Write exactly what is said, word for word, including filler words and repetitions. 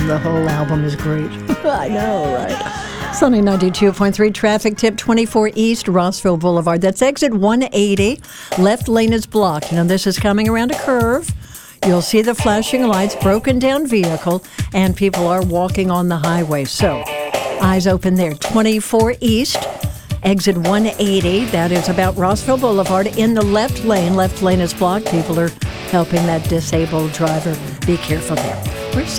The whole album is great. I know, right? Sunny ninety-two point three traffic tip twenty-four East Rossville Boulevard. That's exit one eighty. Left lane is blocked. You know, this is coming around a curve. You'll see the flashing lights, broken down vehicle, and people are walking on the highway. So, eyes open there. twenty-four East, exit one eighty. That is about Rossville Boulevard. In the left lane, left lane is blocked. People are helping that disabled driver. Be careful there. We're